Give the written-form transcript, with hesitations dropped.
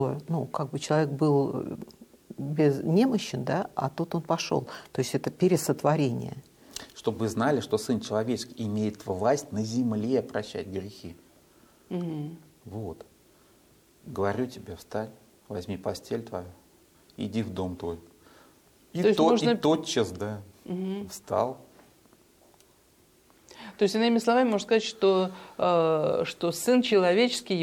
Ну, как бы человек был немощен, да, а тут он пошел. То есть это пересотворение. Чтобы вы знали, что Сын Человеческий имеет власть на земле прощать грехи. Вот. Говорю тебе, встань, возьми постель твою, иди в дом твой. И тотчас, да, встал. То есть, иными словами, можно сказать, что Сын Человеческий